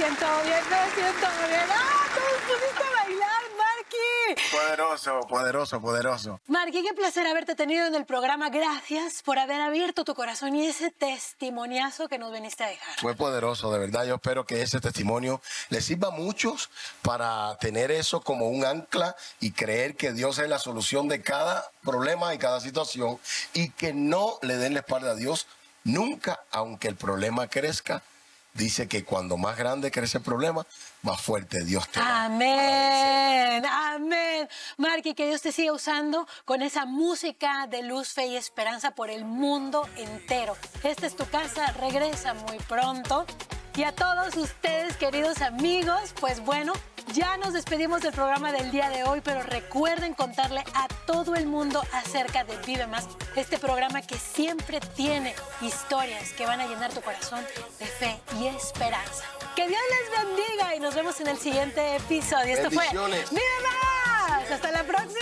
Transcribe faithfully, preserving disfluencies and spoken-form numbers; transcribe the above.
siento bien, me siento bien. ¡Ah, todos pusiste a bailar, Marky! Poderoso, poderoso, poderoso. Marky, qué placer haberte tenido en el programa. Gracias por haber abierto tu corazón y ese testimoniazo que nos viniste a dejar. Fue poderoso, de verdad. Yo espero que ese testimonio les sirva a muchos para tener eso como un ancla y creer que Dios es la solución de cada problema y cada situación y que no le den la espalda a Dios nunca, aunque el problema crezca. Dice que cuando más grande crece el problema, más fuerte Dios te va. Amén, amén. Marky, que Dios te siga usando con esa música de luz, fe y esperanza por el mundo entero. Esta es tu casa, regresa muy pronto. Y a todos ustedes, queridos amigos, pues bueno, ya nos despedimos del programa del día de hoy, pero recuerden contarle a todo el mundo acerca de Vive Más, este programa que siempre tiene historias que van a llenar tu corazón de fe y esperanza. Que Dios les bendiga y nos vemos en el siguiente episodio. Esto fue Vive Más. Hasta la próxima.